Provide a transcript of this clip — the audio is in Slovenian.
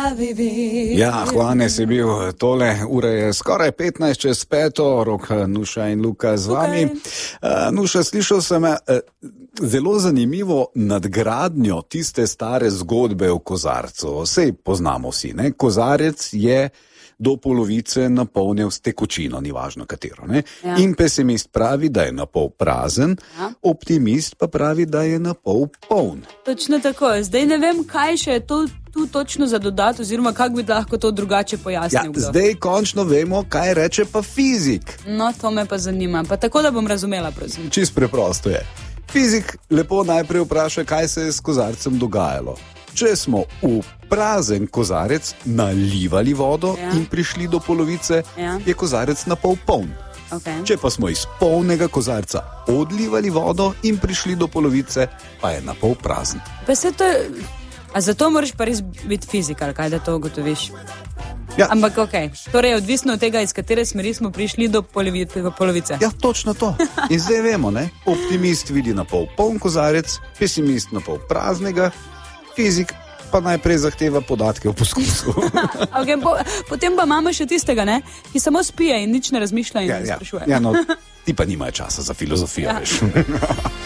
Ja, Juanes je bil tole, ura je skoraj 15:05, Rok, Nuša in Luka z vami. Nuša, slišal sem zelo zanimivo nadgradnjo tiste stare zgodbe o kozarcu. Sej poznamo vsi, ne? Kozarec je do polovice napolnil s tekočino, ni važno katero. Ne? Ja. In pesimist pravi, da je napol prazen, ja. Optimist pa pravi, da je napol poln. Točno tako. Zdaj ne vem, kaj še je tu točno za dodati, oziroma kako bi lahko to drugače pojasnil. Ja, zdaj končno vemo, kaj reče pa fizik. No, to me pa zanima. Pa tako, da bom razumela, prosim. Čist preprosto je. Fizik lepo najprej vpraša, kaj se je s kozarcem dogajalo. Če smo v prazen kozarec nalivali vodo, ja. In prišli do polovice, ja. Je kozarec napol poln. Okay. Če pa smo iz polnega kozarca odlivali vodo in prišli do polovice, pa je napol prazen. Pa se to... A zato moraš pa res biti fizik, ali kaj, da to ugotoviš? Ja. Ampak okej. Torej, odvisno od tega, iz katere smeri smo prišli do polovice. Ja, točno to. In zdaj vemo, ne? Optimist vidi napol poln kozarec, pesimist napol praznega, fizik pa najprej zahteva podatke o poskusu. Okay, potem pa imamo še tistega, ne? Ki samo spije in nič ne razmišlja in sprašuje. Ja, no, ti pa nimajo časa za filozofijo, veš.